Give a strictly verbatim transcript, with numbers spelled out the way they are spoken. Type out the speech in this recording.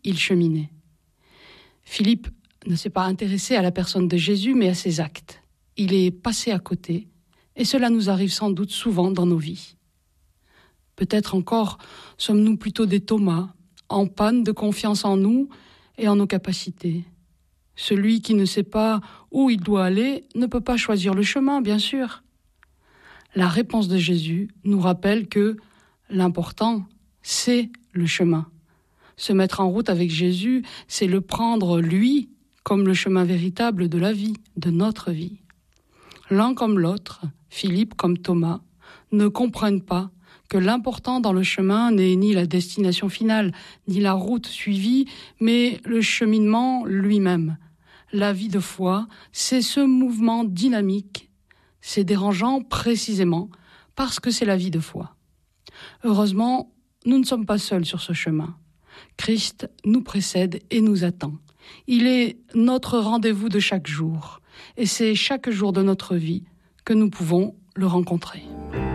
il cheminait. Philippe ne s'est pas intéressé à la personne de Jésus, mais à ses actes. Il est passé à côté, et cela nous arrive sans doute souvent dans nos vies. Peut-être encore sommes-nous plutôt des Thomas, en panne de confiance en nous et en nos capacités. Celui qui ne sait pas où il doit aller ne peut pas choisir le chemin, bien sûr. La réponse de Jésus nous rappelle que l'important, c'est le chemin. Se mettre en route avec Jésus, c'est le prendre, lui, comme le chemin véritable de la vie, de notre vie. L'un comme l'autre, Philippe comme Thomas, ne comprennent pas que l'important dans le chemin n'est ni la destination finale, ni la route suivie, mais le cheminement lui-même. La vie de foi, c'est ce mouvement dynamique. C'est dérangeant précisément parce que c'est la vie de foi. Heureusement, nous ne sommes pas seuls sur ce chemin. Christ nous précède et nous attend. Il est notre rendez-vous de chaque jour, et c'est chaque jour de notre vie que nous pouvons le rencontrer.